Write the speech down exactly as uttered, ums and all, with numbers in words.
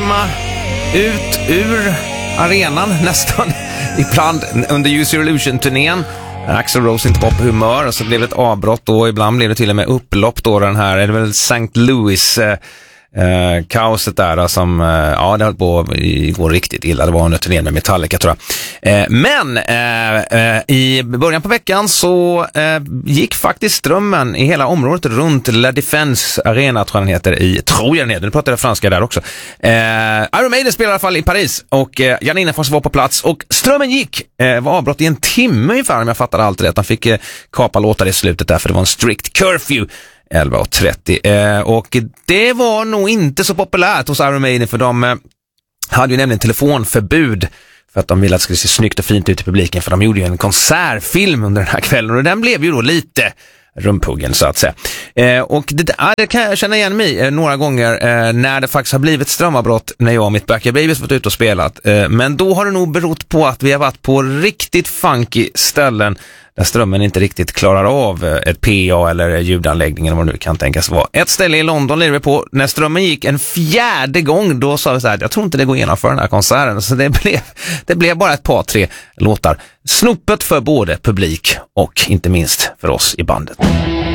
strömma ut ur arenan nästan ibland under Use Your Illusion-turnén. Axl Rose inte var på humör och så blev det ett avbrott då. Ibland blev det till och med upplopp då, den här, är det väl Saint Louis eh, eh, kaoset där då, som, eh, ja det höll på i går riktigt illa. Det var en turné med Metallica tror jag. Eh, men eh, eh, i början på veckan så eh, gick faktiskt strömmen i hela området runt La Défense Arena, tror jag den heter, i, tror jag den heter, nu pratar jag franska där också. Eh, Iron Maiden spelar i alla fall i Paris och eh, Jan Innefors var på plats och strömmen gick, eh, var avbrott i en timme ungefär om jag fattade allt rätt. Han fick eh, kapa låtar i slutet där för det var en strict curfew elva och trettio eh, och det var nog inte så populärt hos Iron Maiden, för de eh, hade ju nämligen telefonförbud för att de ville att det skulle se snyggt och fint ut i publiken, för de gjorde ju en konsertfilm under den här kvällen och den blev ju då lite rumpuggen så att säga. Eh, och det, där, det kan jag känna igen mig eh, några gånger eh, när det faktiskt har blivit strömavbrott när jag och mitt Backyard Babies varit ute och spelat. Eh, men då har det nog berott på att vi har varit på riktigt funky ställen där strömmen inte riktigt klarar av ett P A eller ljudanläggning eller vad det nu kan tänkas vara. Ett ställe i London lirade vi på, när strömmen gick en fjärde gång, då sa vi så här, jag tror inte det går igenom för den här konserten. Så det blev, det blev bara ett par, tre låtar. Snoppet för både publik och inte minst för oss i bandet.